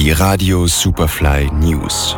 Die Radio Superfly News.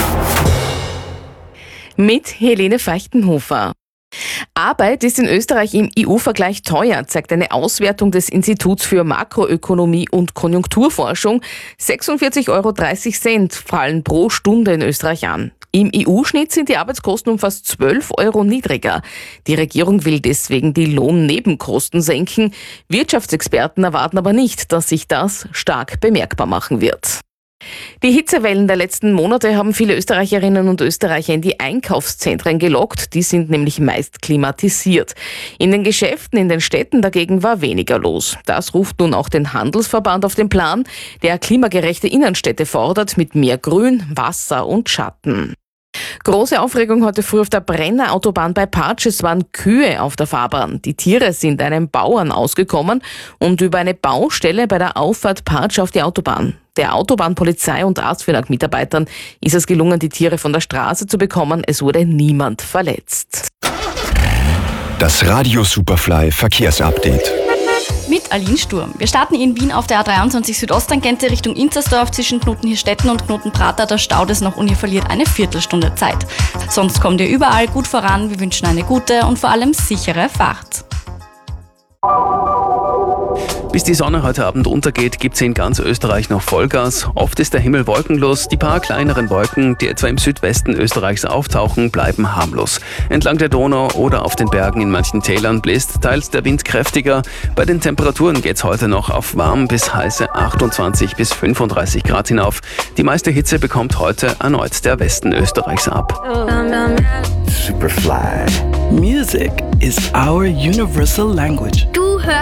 Mit Helene Feichtenhofer. Arbeit ist in Österreich im EU-Vergleich teuer, zeigt eine Auswertung des Instituts für Makroökonomie und Konjunkturforschung. 46,30 Euro fallen pro Stunde in Österreich an. Im EU-Schnitt sind die Arbeitskosten um fast 12 Euro niedriger. Die Regierung will deswegen die Lohnnebenkosten senken. Wirtschaftsexperten erwarten aber nicht, dass sich das stark bemerkbar machen wird. Die Hitzewellen der letzten Monate haben viele Österreicherinnen und Österreicher in die Einkaufszentren gelockt. Die sind nämlich meist klimatisiert. In den Geschäften in den Städten dagegen war weniger los. Das ruft nun auch den Handelsverband auf den Plan, der klimagerechte Innenstädte fordert mit mehr Grün, Wasser und Schatten. Große Aufregung heute früh auf der Brenner Autobahn bei Partsch. Es waren Kühe auf der Fahrbahn. Die Tiere sind einem Bauern ausgekommen und über eine Baustelle bei der Auffahrt Partsch auf die Autobahn. Der Autobahnpolizei und ASFINAG-Mitarbeitern ist es gelungen, die Tiere von der Straße zu bekommen. Es wurde niemand verletzt. Das Radio Superfly Verkehrsupdate. Mit Aline Sturm. Wir starten in Wien auf der A23 Südosttangente Richtung Inzersdorf zwischen Knoten-Hirstetten und Knoten-Prater. Der Stau des noch und ihr verliert eine Viertelstunde Zeit. Sonst kommt ihr überall gut voran. Wir wünschen eine gute und vor allem sichere Fahrt. Bis die Sonne heute Abend untergeht, gibt es in ganz Österreich noch Vollgas. Oft ist der Himmel wolkenlos. Die paar kleineren Wolken, die etwa im Südwesten Österreichs auftauchen, bleiben harmlos. Entlang der Donau oder auf den Bergen in manchen Tälern bläst teils der Wind kräftiger. Bei den Temperaturen geht es heute noch auf warm bis heiße 28 bis 35 Grad hinauf. Die meiste Hitze bekommt heute erneut der Westen Österreichs ab. Superfly. Music is our universal language.